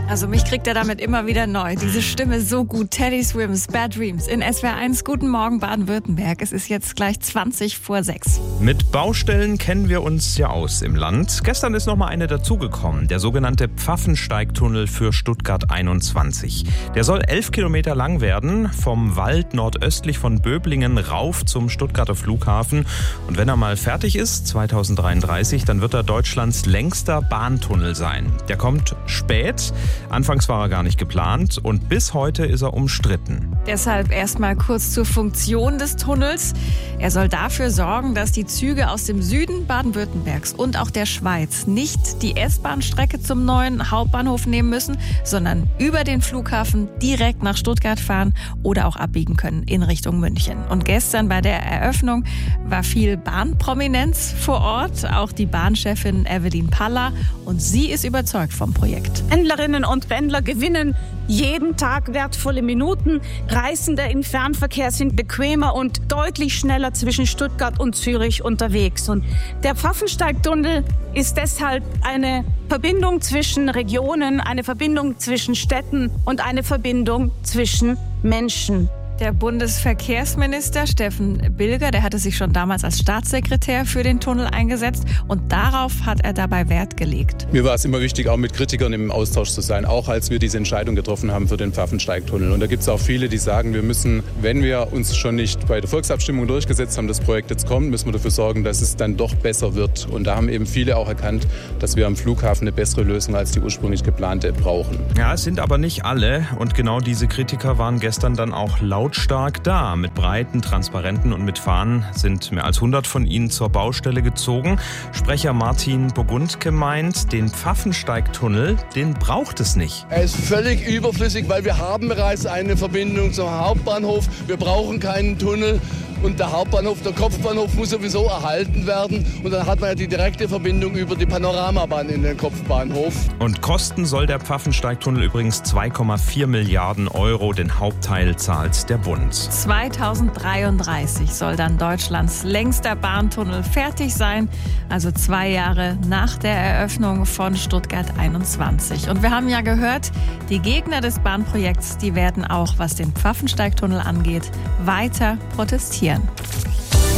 Also mich kriegt er damit immer wieder neu. Diese Stimme so gut. Teddy Swims, Bad Dreams in SWR 1. Guten Morgen Baden-Württemberg. Es ist jetzt gleich 20:06. Mit Baustellen kennen wir uns ja aus im Land. Gestern ist noch mal eine dazugekommen. Der sogenannte Pfaffensteigtunnel für Stuttgart 21. Der soll 11 Kilometer lang werden. Vom Wald nordöstlich von Böblingen rauf zum Stuttgarter Flughafen. Und wenn er mal fertig ist, 2033, dann wird er Deutschlands längster Bahntunnel sein. Der kommt spät. Anfangs war er gar nicht geplant und bis heute ist er umstritten. Deshalb erstmal kurz zur Funktion des Tunnels. Er soll dafür sorgen, dass die Züge aus dem Süden Baden-Württembergs und auch der Schweiz nicht die S-Bahn-Strecke zum neuen Hauptbahnhof nehmen müssen, sondern über den Flughafen direkt nach Stuttgart fahren oder auch abbiegen können in Richtung München. Und gestern bei der Eröffnung war viel Bahnprominenz vor Ort, auch die Bahnchefin Evelyn Paller, und sie ist überzeugt vom Projekt. Pendlerinnen und Pendler gewinnen jeden Tag wertvolle Minuten. Reisende im Fernverkehr sind bequemer und deutlich schneller zwischen Stuttgart und Zürich unterwegs. Und der Pfaffensteigtunnel ist deshalb eine Verbindung zwischen Regionen, eine Verbindung zwischen Städten und eine Verbindung zwischen Menschen. Der Bundesverkehrsminister Steffen Bilger, der hatte sich schon damals als Staatssekretär für den Tunnel eingesetzt und darauf hat er dabei Wert gelegt. Mir war es immer wichtig, auch mit Kritikern im Austausch zu sein, auch als wir diese Entscheidung getroffen haben für den Pfaffensteigtunnel. Und da gibt es auch viele, die sagen, wir müssen, wenn wir uns schon nicht bei der Volksabstimmung durchgesetzt haben, das Projekt jetzt kommt, müssen wir dafür sorgen, dass es dann doch besser wird. Und da haben eben viele auch erkannt, dass wir am Flughafen eine bessere Lösung als die ursprünglich geplante brauchen. Ja, es sind aber nicht alle und genau diese Kritiker waren gestern dann auch lautstark da. Mit breiten Transparenten und mit Fahnen sind mehr als 100 von ihnen zur Baustelle gezogen. Sprecher Martin Burgundke meint, den Pfaffensteigtunnel, den braucht es nicht. Er ist völlig überflüssig, weil wir haben bereits eine Verbindung zum Hauptbahnhof. Wir brauchen keinen Tunnel. Und der Hauptbahnhof, der Kopfbahnhof muss sowieso erhalten werden. Und dann hat man ja die direkte Verbindung über die Panoramabahn in den Kopfbahnhof. Und kosten soll der Pfaffensteigtunnel übrigens 2,4 Milliarden Euro. Den Hauptteil zahlt der Bund. 2033 soll dann Deutschlands längster Bahntunnel fertig sein. Also 2 Jahre nach der Eröffnung von Stuttgart 21. Und wir haben ja gehört, die Gegner des Bahnprojekts, die werden auch, was den Pfaffensteigtunnel angeht, weiter protestieren.